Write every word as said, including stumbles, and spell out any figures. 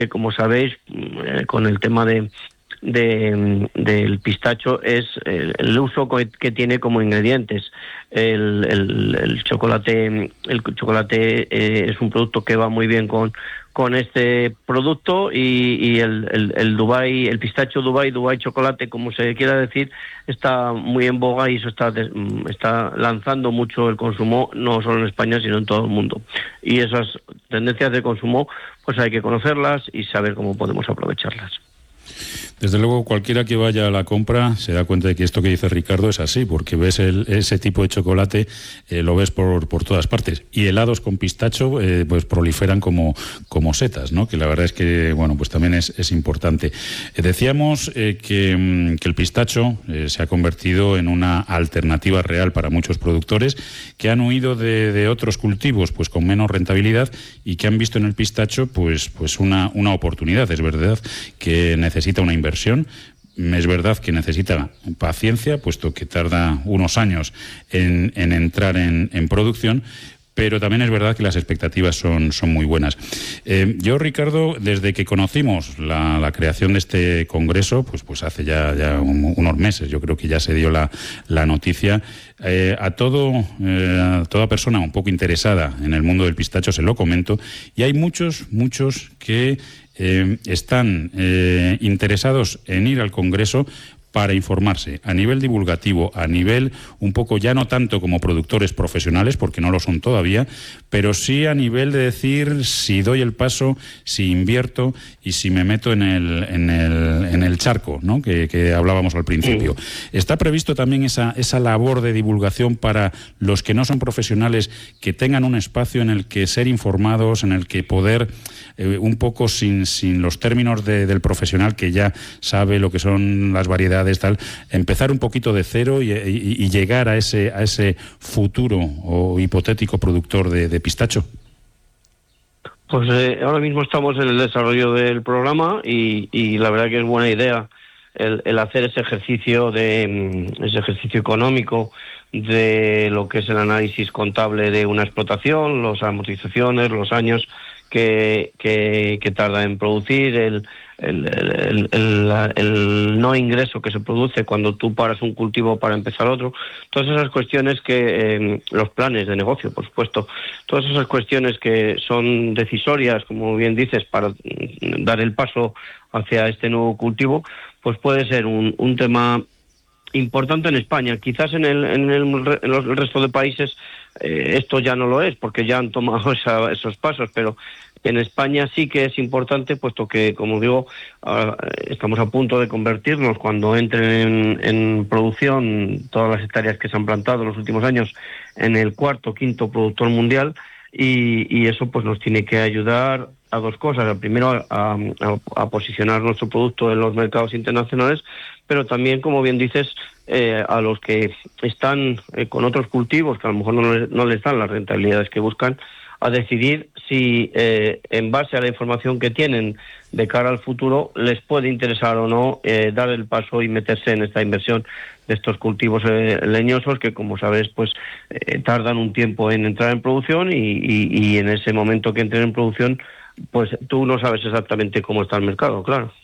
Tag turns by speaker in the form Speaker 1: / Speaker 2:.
Speaker 1: que como sabéis, eh, con el tema de, de del pistacho es el, el uso que tiene como ingredientes. El, el, el chocolate, el chocolate eh, es un producto que va muy bien con con este producto y, y el, el, el Dubai, el pistacho Dubai, Dubai chocolate, como se quiera decir, está muy en boga y eso está, está lanzando mucho el consumo, no solo en España, sino en todo el mundo. Y esas tendencias de consumo, pues hay que conocerlas y saber cómo podemos aprovecharlas.
Speaker 2: Desde luego, cualquiera que vaya a la compra se da cuenta de que esto que dice Ricardo es así, porque ves el, ese tipo de chocolate, eh, lo ves por, por todas partes. Y helados con pistacho, eh, pues proliferan como, como setas, ¿no? Que la verdad es que, bueno, pues también es, es importante. Eh, decíamos eh, que, que el pistacho eh, se ha convertido en una alternativa real para muchos productores que han huido de, de otros cultivos, pues con menos rentabilidad y que han visto en el pistacho, pues, pues una, una oportunidad. Es verdad que necesita una inversión. Es verdad que necesita paciencia, puesto que tarda unos años en, en entrar en, en producción, pero también es verdad que las expectativas son, son muy buenas. Eh, yo, Ricardo, desde que conocimos la, la creación de este congreso, pues, pues hace ya, ya un, unos meses, yo creo que ya se dio la, la noticia, eh, a todo, eh, a toda persona un poco interesada en el mundo del pistacho se lo comento, y hay muchos, muchos que Eh, están eh, interesados en ir al Congreso para informarse a nivel divulgativo, a nivel un poco ya no tanto como productores profesionales, porque no lo son todavía, pero sí a nivel de decir si doy el paso, si invierto y si me meto en el, en el, en el charco, ¿no? que, que hablábamos al principio. Sí. Está previsto también esa, esa labor de divulgación para los que no son profesionales, que tengan un espacio en el que ser informados, en el que poder eh, un poco sin, sin los términos de, del profesional que ya sabe lo que son las variedades, tal, empezar un poquito de cero y, y, y llegar a ese a ese futuro o hipotético productor de, de pistacho?
Speaker 1: Pues eh, ahora mismo estamos en el desarrollo del programa y, y la verdad que es buena idea el, el hacer ese ejercicio de ese ejercicio económico de lo que es el análisis contable de una explotación, las amortizaciones, los años que, que, que tarda en producir, el El, el, el, el no ingreso que se produce cuando tú paras un cultivo para empezar otro, todas esas cuestiones que, eh, los planes de negocio, por supuesto, todas esas cuestiones que son decisorias, como bien dices, para dar el paso hacia este nuevo cultivo, pues puede ser un, un tema importante en España. Quizás en el, en el, en el resto de países eh, esto ya no lo es, porque ya han tomado esa, esos pasos, pero en España sí que es importante, puesto que, como digo, uh, estamos a punto de convertirnos, cuando entren en, en producción todas las hectáreas que se han plantado en los últimos años, en el cuarto, quinto productor mundial, y, y eso pues nos tiene que ayudar a dos cosas. Primero, a, a, a posicionar nuestro producto en los mercados internacionales, pero también, como bien dices, eh, a los que están eh, con otros cultivos, que a lo mejor no les, no les dan las rentabilidades que buscan, a decidir si eh, en base a la información que tienen de cara al futuro les puede interesar o no eh, dar el paso y meterse en esta inversión de estos cultivos eh, leñosos que, como sabes, pues eh, tardan un tiempo en entrar en producción y, y, y en ese momento que entren en producción, pues tú no sabes exactamente cómo está el mercado, claro.